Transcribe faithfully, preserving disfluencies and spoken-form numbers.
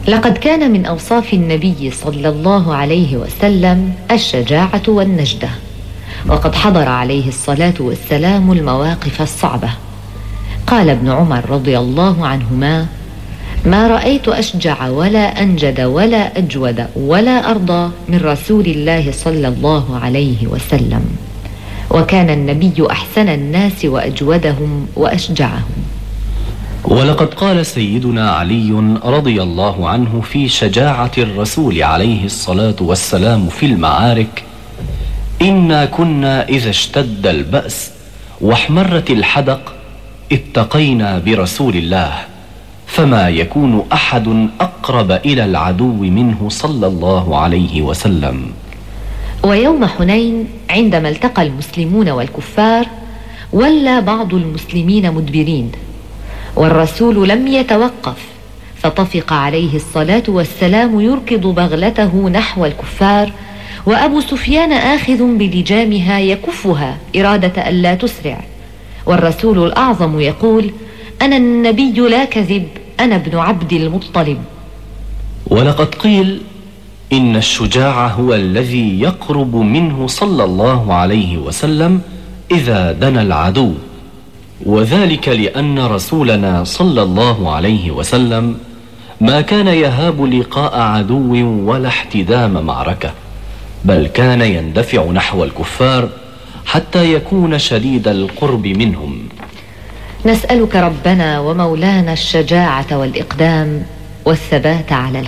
لقد كان من أوصاف النبي صلى الله عليه وسلم الشجاعة والنجدة، وقد حضر عليه الصلاة والسلام المواقف الصعبة. قال ابن عمر رضي الله عنهما: ما رأيت أشجع ولا أنجد ولا أجود ولا أرضى من رسول الله صلى الله عليه وسلم، وكان النبي أحسن الناس وأجودهم وأشجعهم. ولقد قال سيدنا علي رضي الله عنه في شجاعة الرسول عليه الصلاة والسلام في المعارك: إنا كنا إذا اشتد البأس واحمرت الحدق اتقينا برسول الله، فما يكون أحد أقرب إلى العدو منه صلى الله عليه وسلم. ويوم حنين عندما التقى المسلمون والكفار ولى بعض المسلمين مدبرين، والرسول لم يتوقف، فطفق عليه الصلاة والسلام يركض بغلته نحو الكفار، وأبو سفيان آخذ بلجامها يكفها إرادة ألا تسرع، والرسول الأعظم يقول: أنا النبي لا كذب، أنا ابن عبد المطلب. ولقد قيل إن الشجاع هو الذي يقرب منه صلى الله عليه وسلم إذا دنا العدو، وذلك لأن رسولنا صلى الله عليه وسلم ما كان يهاب لقاء عدو ولا احتدام معركة، بل كان يندفع نحو الكفار حتى يكون شديد القرب منهم. نسألك ربنا ومولانا الشجاعة والإقدام والثبات على